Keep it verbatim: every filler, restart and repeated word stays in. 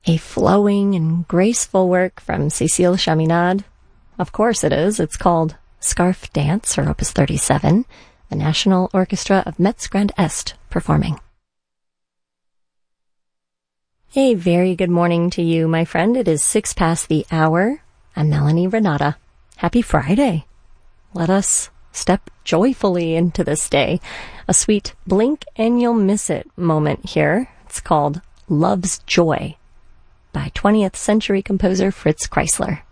A flowing and graceful work from Cécile Chaminade. Of course it is. It's called Scarf Dance, or Opus thirty-seven, the National Orchestra of Metz Grand Est performing. A very good morning to you, my friend. It is six past the hour. I'm Melanie Renata. Happy Friday. Let us step joyfully into this day. A sweet blink and you'll miss it moment here. It's called Love's Joy by twentieth century composer Fritz Kreisler.